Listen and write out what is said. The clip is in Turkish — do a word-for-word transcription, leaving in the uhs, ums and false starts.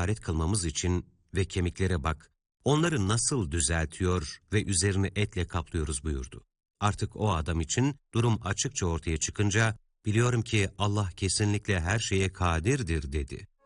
ibaret kılmamız için ve kemiklere bak, onları nasıl düzeltiyor ve üzerini etle kaplıyoruz buyurdu. Artık o adam için durum açıkça ortaya çıkınca, biliyorum ki Allah kesinlikle her şeye kadirdir dedi.